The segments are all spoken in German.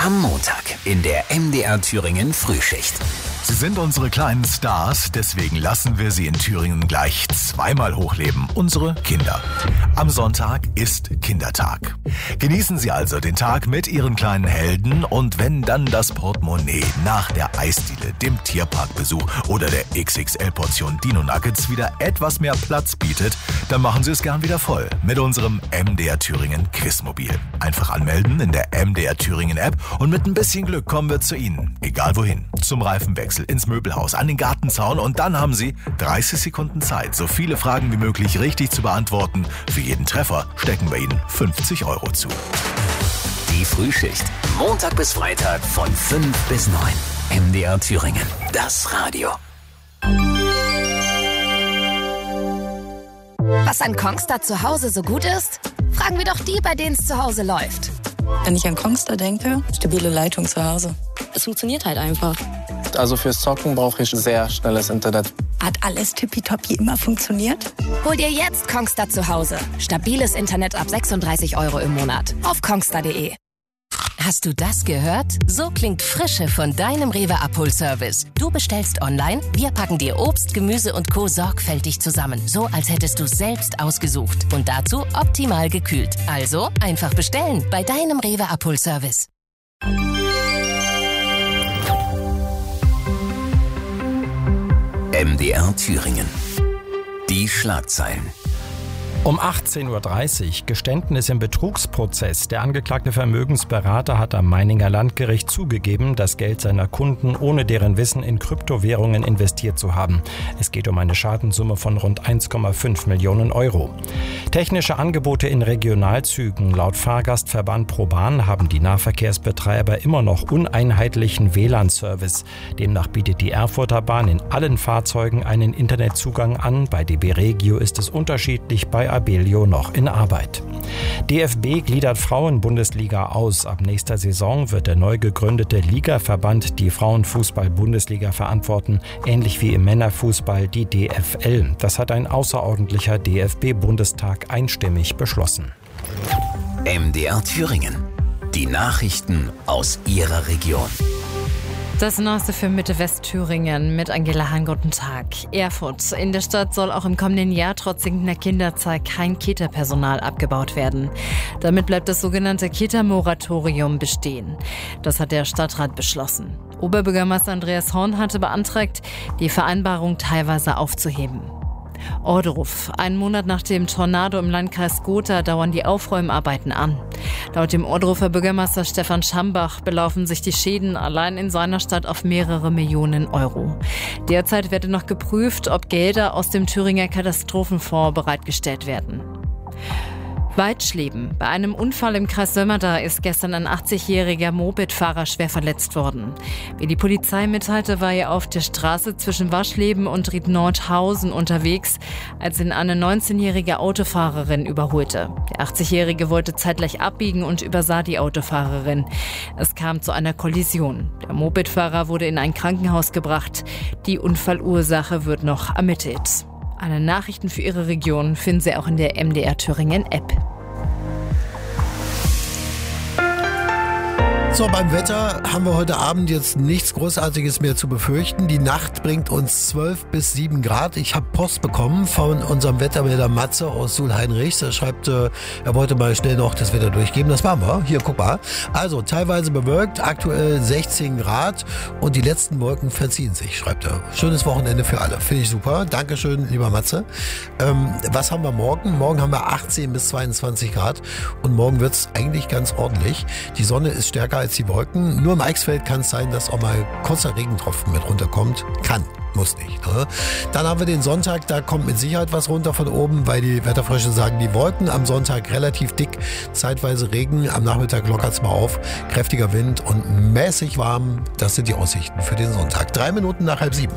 Am Montag in der MDR Thüringen Frühschicht. Sie sind unsere kleinen Stars, deswegen lassen wir sie in Thüringen gleich zweimal hochleben. Unsere Kinder. Am Sonntag ist Kindertag. Genießen Sie also den Tag mit Ihren kleinen Helden und wenn dann das Portemonnaie nach der Eisdiele, dem Tierparkbesuch oder der XXL-Portion Dino Nuggets wieder etwas mehr Platz bietet, dann machen Sie es gern wieder voll mit unserem MDR Thüringen Quizmobil. Einfach anmelden in der MDR Thüringen App und mit ein bisschen Glück kommen wir zu Ihnen, egal wohin. Zum Reifenwechsel, ins Möbelhaus, an den Gartenzaun und dann haben Sie 30 Sekunden Zeit, so viele Fragen wie möglich richtig zu beantworten. Für jeden Treffer stecken wir Ihnen 50 € zu. Die Frühschicht. Montag bis Freitag von 5 bis 9. MDR Thüringen. Das Radio. Was an Kongstar zu Hause so gut ist? Fragen wir doch die, bei denen es zu Hause läuft. Wenn ich an Kongstar denke, stabile Leitung zu Hause. Es funktioniert halt einfach. Also fürs Zocken brauche ich sehr schnelles Internet. Hat alles tippitoppi immer funktioniert? Hol dir jetzt Kongstar zu Hause. Stabiles Internet ab 36 € im Monat. Auf kongstar.de. Hast du das gehört? So klingt Frische von deinem Rewe-Abholservice. Du bestellst online, wir packen dir Obst, Gemüse und Co. sorgfältig zusammen. So, als hättest du es selbst ausgesucht. Und dazu optimal gekühlt. Also einfach bestellen bei deinem Rewe-Abholservice. MDR Thüringen. Die Schlagzeilen. Um 18:30 Uhr Geständnis im Betrugsprozess. Der angeklagte Vermögensberater hat am Meininger Landgericht zugegeben, das Geld seiner Kunden ohne deren Wissen in Kryptowährungen investiert zu haben. Es geht um eine Schadenssumme von rund 1,5 Millionen €. Technische Angebote in Regionalzügen. Laut Fahrgastverband ProBahn haben die Nahverkehrsbetreiber immer noch uneinheitlichen WLAN-Service. Demnach bietet die Erfurter Bahn in allen Fahrzeugen einen Internetzugang an. Bei DB Regio ist es unterschiedlich, bei Abellio noch in Arbeit. DFB gliedert Frauenbundesliga aus. Ab nächster Saison wird der neu gegründete Ligaverband die Frauenfußball-Bundesliga verantworten, ähnlich wie im Männerfußball die DFL. Das hat ein außerordentlicher DFB-Bundestag einstimmig beschlossen. MDR Thüringen. Die Nachrichten aus Ihrer Region. Das Neueste für Mitte-West-Thüringen mit Angela Hahn. Guten Tag. Erfurt. In der Stadt soll auch im kommenden Jahr trotz sinkender Kinderzahl kein Kita-Personal abgebaut werden. Damit bleibt das sogenannte Kita-Moratorium bestehen. Das hat der Stadtrat beschlossen. Oberbürgermeister Andreas Horn hatte beantragt, die Vereinbarung teilweise aufzuheben. Ohrdruf. Einen Monat nach dem Tornado im Landkreis Gotha dauern die Aufräumarbeiten an. Laut dem Ohrdrufer Bürgermeister Stefan Schambach belaufen sich die Schäden allein in seiner Stadt auf mehrere Millionen €. Derzeit wird noch geprüft, ob Gelder aus dem Thüringer Katastrophenfonds bereitgestellt werden. Weitschleben. Bei einem Unfall im Kreis Sömmerda ist gestern ein 80-jähriger Mopedfahrer schwer verletzt worden. Wie die Polizei mitteilte, war er auf der Straße zwischen Waschleben und Ried-Nordhausen unterwegs, als ihn eine 19-jährige Autofahrerin überholte. Der 80-jährige wollte zeitgleich abbiegen und übersah die Autofahrerin. Es kam zu einer Kollision. Der Mopedfahrer wurde in ein Krankenhaus gebracht. Die Unfallursache wird noch ermittelt. Alle Nachrichten für Ihre Region finden Sie auch in der MDR Thüringen App. So, beim Wetter haben wir heute Abend jetzt nichts Großartiges mehr zu befürchten. Die Nacht bringt uns 12 bis 7 Grad. Ich habe Post bekommen von unserem Wettermelder Matze aus Suhl-Heinrichs. Er schreibt, er wollte mal schnell noch das Wetter durchgeben. Das machen wir. Hier, guck mal. Also, teilweise bewölkt, aktuell 16 Grad und die letzten Wolken verziehen sich, schreibt er. Schönes Wochenende für alle. Finde ich super. Dankeschön, lieber Matze. Was haben wir morgen? Morgen haben wir 18 bis 22 Grad und morgen wird es eigentlich ganz ordentlich. Die Sonne ist stärker als die Wolken. Nur im Eichsfeld kann es sein, dass auch mal kurzer Regentropfen mit runterkommt. Kann, muss nicht. Ne? Dann haben wir den Sonntag, da kommt mit Sicherheit was runter von oben, weil die Wetterfrösche sagen, die Wolken am Sonntag relativ dick, zeitweise Regen, am Nachmittag lockert es mal auf, kräftiger Wind und mäßig warm. Das sind die Aussichten für den Sonntag. 3 Minuten nach 6:30.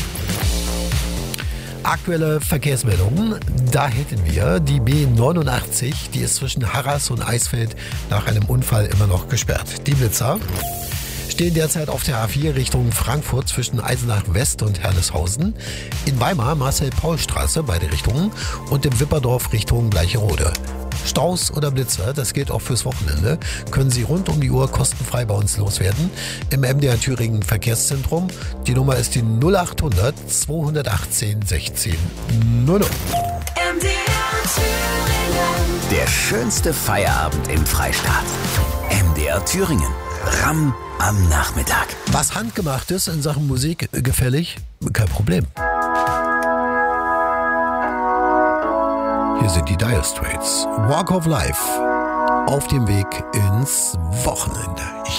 Aktuelle Verkehrsmeldungen, da hätten wir die B89, die ist zwischen Harras und Eisfeld nach einem Unfall immer noch gesperrt. Die Blitzer stehen derzeit auf der A4 Richtung Frankfurt zwischen Eisenach West und Herleshausen, in Weimar Marcel-Paul-Straße, beide Richtungen, und im Wipperdorf Richtung Gleicherode. Staus oder Blitzer, das gilt auch fürs Wochenende, können Sie rund um die Uhr kostenfrei bei uns loswerden. Im MDR Thüringen Verkehrszentrum. Die Nummer ist die 0800 218 16 00. Der schönste Feierabend im Freistaat. MDR Thüringen. Ramm am Nachmittag. Was handgemacht ist in Sachen Musik gefällig? Kein Problem. Hier sind die Dire Straits. Walk of Life. Auf dem Weg ins Wochenende.